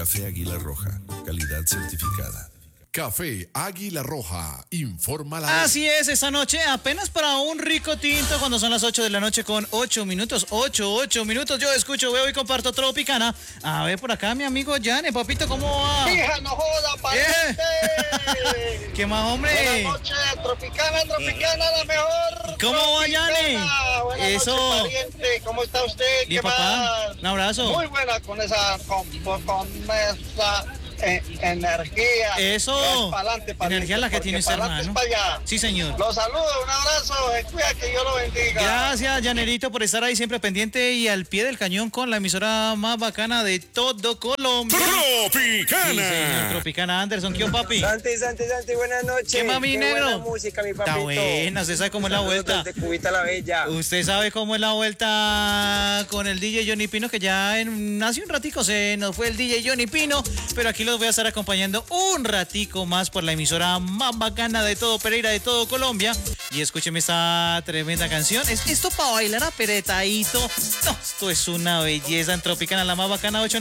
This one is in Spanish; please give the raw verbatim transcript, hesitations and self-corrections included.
Café Águila Roja, calidad certificada. Café Águila Roja, informa la... Así es, esta noche apenas para un rico tinto cuando son las ocho de la noche con ocho minutos, ocho, ocho minutos. Yo escucho, veo y comparto Tropicana. A ver por acá mi amigo Yane, papito, ¿cómo va? Hija, no joda, pariente. ¿Qué más, hombre? Buenas noches, Tropicana, Tropicana, la mejor. ¿Cómo va, Yane? Buenas Eso. noches, pariente. ¿Cómo está usted? Bien, ¿Qué papá. más? Un abrazo. Muy buena con esa, con, con esa eh, energía. Eso. Pa'lante, pariente, Energía la que porque tiene usted, pa'lante hermano. es para allá. Sí, señor. Los saludo, un abrazo, eh, cuida que Dios lo bendiga. Gracias, Yanerito, por estar ahí siempre pendiente y al pie del cañón con la emisora más bacana de todo Colombia. Tropicana. Sí, señor, Tropicana. Anderson, ¿qué papi? Santi, Santi, Santi, buenas noches. ¿Qué mami, Qué negro? buena música, mi papito. Está buena, usted sabe cómo es la Saludos vuelta. desde Cubita la Bella. Usted sabe cómo es la vuelta con el D J Johnny Pino, que ya en, hace un ratico se nos fue el D J Johnny Pino, pero aquí los voy a estar acompañando un ratico más por la emisora más bacana de todo Pereira, de todo Colombia. Y escúcheme esta tremenda canción. ¿Es esto para bailar apretadito? No, esto es una belleza en Tropicana, la más bacana, ocho